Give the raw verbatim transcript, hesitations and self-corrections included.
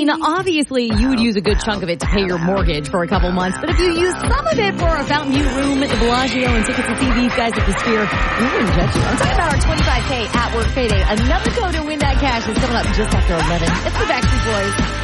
obviously, you would use a good chunk of it to pay your mortgage for a couple months. But if you use some of it for a Fountain View room at the Bellagio and tickets to see these guys at the Sphere, we wouldn't judge you. I'm talking about our twenty-five K at work payday. Another code to win that cash is coming up just after eleven. It's the Backstreet Boys.